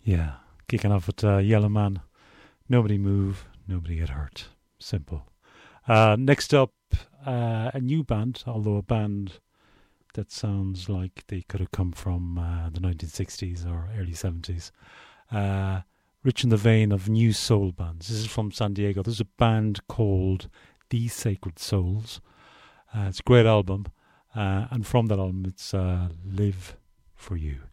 Yeah, kicking off with Yellow Man. Nobody move, nobody get hurt. Simple. Next up, a new band, although a band that sounds like they could have come from the 1960s or early 70s. Rich in the vein of new soul bands. This is from San Diego. There's a band called The Sacred Souls. It's a great album. And from that album, it's Live for You.